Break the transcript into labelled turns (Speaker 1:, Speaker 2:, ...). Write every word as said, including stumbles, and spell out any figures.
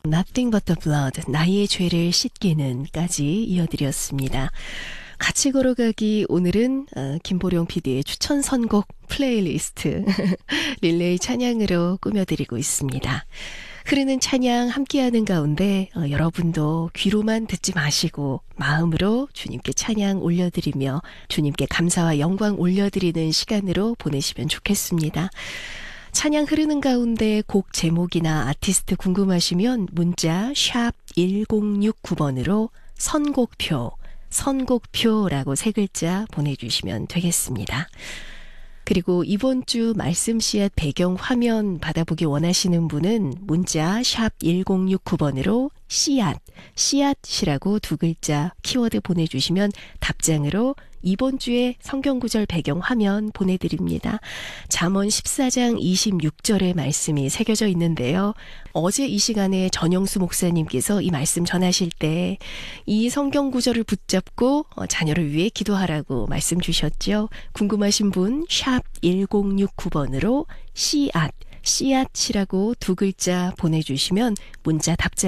Speaker 1: Nothing but the blood, 나의 죄를 씻기는까지 이어드렸습니다. 같이 걸어가기 오늘은 어, 김보령 피디의 추천 선곡 플레이리스트 릴레이 찬양으로 꾸며드리고 있습니다. 흐르는 찬양 함께하는 가운데 어, 여러분도 귀로만 듣지 마시고 마음으로 주님께 찬양 올려드리며 주님께 감사와 영광 올려드리는 시간으로 보내시면 좋겠습니다. 찬양 흐르는 가운데 곡 제목이나 아티스트 궁금하시면 문자 샵 일공육구 번으로 선곡표, 선곡표라고 세 글자 보내주시면 되겠습니다. 그리고 이번 주 말씀 씨앗 배경 화면 받아보기 원하시는 분은 문자 샵 일공육구 번으로 씨앗, 씨앗이라고 두 글자 키워드 보내주시면 답장으로 이번 주에 성경구절 배경 화면 보내드립니다. 잠언 십사 장 이십육 절의 말씀이 새겨져 있는데요. 어제 이 시간에 전영수 목사님께서 이 말씀 전하실 때 이 성경구절을 붙잡고 자녀를 위해 기도하라고 말씀 주셨죠. 궁금하신 분 샵 일공육구 번으로 씨앗, 씨앗이라고 두 글자 보내주시면 문자 답장